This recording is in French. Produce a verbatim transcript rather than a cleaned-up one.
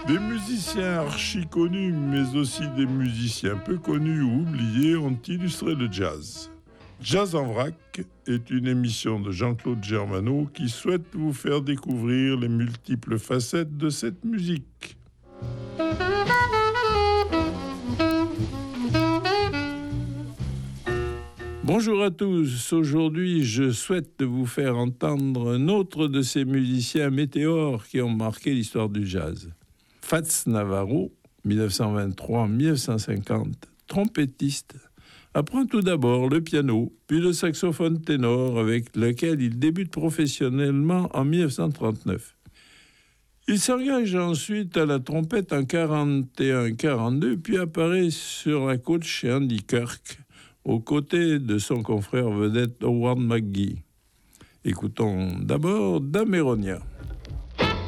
Des musiciens archi connus, mais aussi des musiciens peu connus ou oubliés ont illustré le jazz. Jazz en vrac est une émission de Jean-Claude Germano qui souhaite vous faire découvrir les multiples facettes de cette musique. Bonjour à tous, aujourd'hui je souhaite vous faire entendre un autre de ces musiciens météores qui ont marqué l'histoire du jazz. Fats Navarro, dix-neuf cent vingt-trois à dix-neuf cent cinquante, trompettiste, apprend tout d'abord le piano, puis le saxophone ténor avec lequel il débute professionnellement en dix-neuf cent trente-neuf. Il s'engage ensuite à la trompette en quarante et un quarante-deux, puis apparaît sur la côte chez Andy Kirk, aux côtés de son confrère vedette Howard McGhee. Écoutons d'abord Dameronia.